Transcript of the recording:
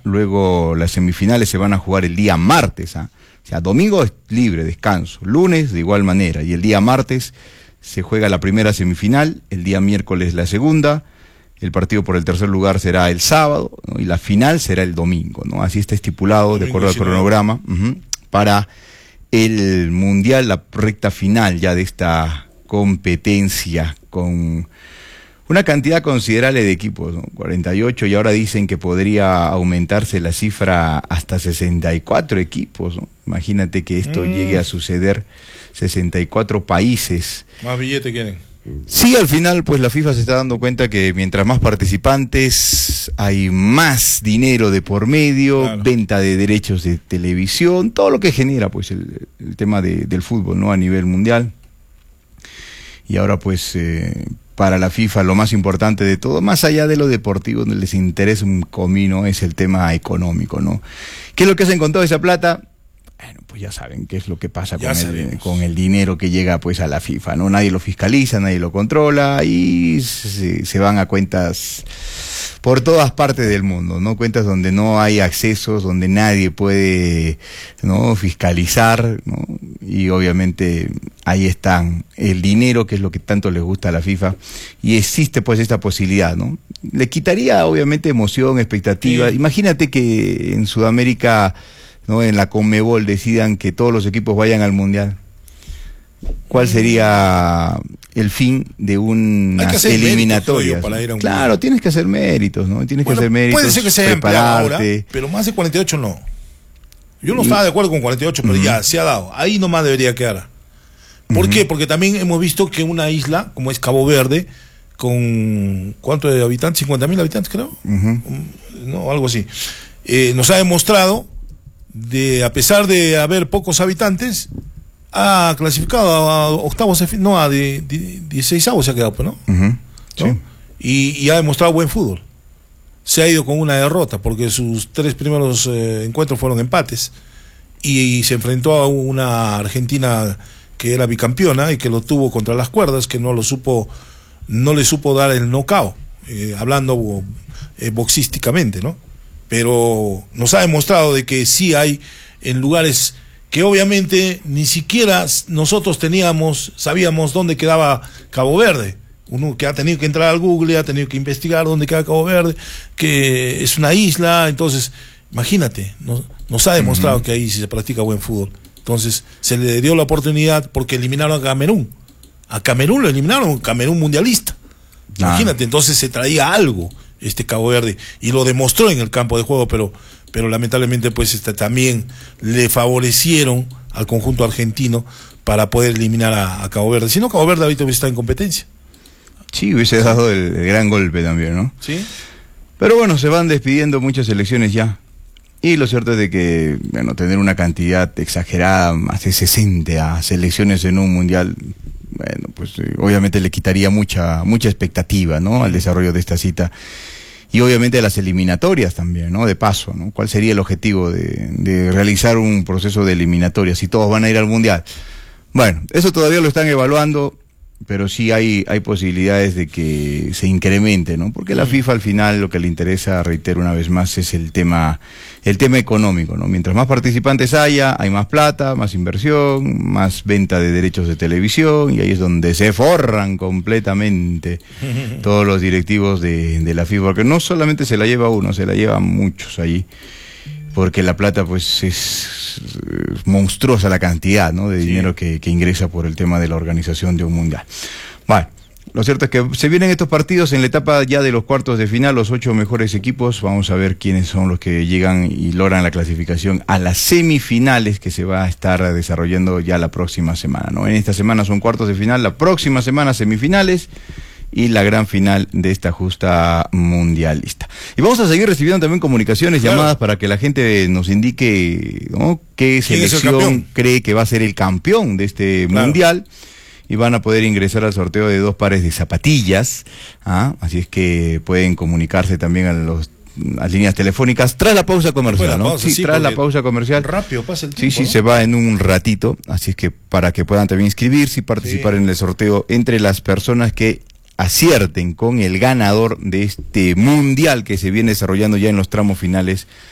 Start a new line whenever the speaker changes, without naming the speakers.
luego las semifinales se van a jugar el día martes, ¿ah? O sea, domingo es libre, descanso, lunes de igual manera, y el día martes se juega la primera semifinal, el día miércoles la segunda, el partido por el tercer lugar será el sábado, ¿no? Y la final será el domingo, ¿no? Así está estipulado, de acuerdo al cronograma, para el Mundial, la recta final ya de esta competencia, con una cantidad considerable de equipos, ¿no? 48, y ahora dicen que podría aumentarse la cifra hasta 64 equipos, ¿no? Imagínate que esto llegue a suceder, 64 países.
Más billete quieren.
Sí, al final, pues la FIFA se está dando cuenta que mientras más participantes, hay más dinero de por medio, claro, venta de derechos de televisión, todo lo que genera, pues, el tema del fútbol, ¿no? A nivel mundial. Y ahora, pues, para la FIFA lo más importante de todo, más allá de lo deportivo, donde les interesa un comino, es el tema económico, ¿no? ¿Qué es lo que hacen con toda esa plata? Bueno, pues ya saben qué es lo que pasa con el dinero que llega, pues, a la FIFA, ¿no? Nadie lo fiscaliza, nadie lo controla, y se van a cuentas por todas partes del mundo, ¿no? Cuentas donde no hay accesos, donde nadie puede, ¿no?, fiscalizar, ¿no? Y obviamente ahí están el dinero, que es lo que tanto les gusta a la FIFA, y existe, pues, esta posibilidad, ¿no? Le quitaría obviamente emoción, expectativa. Sí. Imagínate que en Sudamérica, ¿no?, en la Conmebol decidan que todos los equipos vayan al Mundial. ¿Cuál sería el fin de unas eliminatorias? Claro, tienes que hacer méritos, ¿no? Tienes que hacer méritos,
puede ser que sea ahora, pero más de 48 no. Yo no estaba de acuerdo con 48, pero ya se ha dado. Ahí nomás debería quedar. ¿Por qué? Porque también hemos visto que una isla, como es Cabo Verde, con ¿cuánto de habitantes? 50.000 habitantes, creo. No, algo así. Nos ha demostrado, a pesar de haber pocos habitantes, ha clasificado a octavos, no, a 16avos se ha quedado, pues, ¿no?
Sí.
Y ha demostrado buen fútbol. Se ha ido con una derrota, porque sus 3 primeros encuentros fueron empates, y se enfrentó a una Argentina que era bicampeona y que lo tuvo contra las cuerdas, que no le supo dar el knockout, hablando boxísticamente, ¿no? Pero nos ha demostrado de que sí hay en lugares que obviamente ni siquiera nosotros sabíamos dónde quedaba Cabo Verde. Uno que ha tenido que entrar al Google, ha tenido que investigar dónde queda Cabo Verde, que es una isla. Entonces, imagínate, nos ha demostrado que ahí sí se practica buen fútbol. Entonces, se le dio la oportunidad porque eliminaron a Camerún. A Camerún lo eliminaron, Camerún mundialista. Imagínate, entonces se traía algo Cabo Verde, y lo demostró en el campo de juego, pero lamentablemente, pues, también le favorecieron al conjunto argentino para poder eliminar a Cabo Verde. Si no, Cabo Verde ahorita está en competencia.
Sí, hubiese dado el gran golpe también, ¿no?
Sí.
Pero bueno, se van despidiendo muchas selecciones ya. Y lo cierto es de que, bueno, tener una cantidad exagerada, más de 60 selecciones en un mundial, bueno, pues obviamente le quitaría mucha expectativa, ¿no?, al desarrollo de esta cita. Y obviamente las eliminatorias también, ¿no?, de paso, ¿no? ¿Cuál sería el objetivo de realizar un proceso de eliminatorias si todos van a ir al mundial? Bueno, eso todavía lo están evaluando, pero sí hay posibilidades de que se incremente, ¿no? Porque la FIFA al final lo que le interesa, reitero una vez más, es el tema económico, ¿no? Mientras más participantes haya, hay más plata, más inversión, más venta de derechos de televisión, y ahí es donde se forran completamente todos los directivos de la FIFA, porque no solamente se la lleva uno, se la llevan muchos ahí, porque la plata, pues, es monstruosa la cantidad, ¿no?, de dinero que ingresa por el tema de la organización de un mundial. Bueno, lo cierto es que se vienen estos partidos en la etapa ya de los cuartos de final, los 8 mejores equipos. Vamos a ver quiénes son los que llegan y logran la clasificación a las semifinales, que se va a estar desarrollando ya la próxima semana, ¿no? En esta semana son cuartos de final, la próxima semana semifinales, y la gran final de esta justa mundialista. Y vamos a seguir recibiendo también comunicaciones, llamadas, para que la gente nos indique, ¿no?, qué selección cree que va a ser el campeón de este mundial, y van a poder ingresar al sorteo de 2 pares de zapatillas. Así es que pueden comunicarse también a las líneas telefónicas tras la pausa comercial, ¿no? Tras la pausa comercial.
Rápido pasa el tiempo.
Sí, se va en un ratito, así es que para que puedan también inscribirse y participar en el sorteo entre las personas que acierten con el ganador de este mundial que se viene desarrollando ya en los tramos finales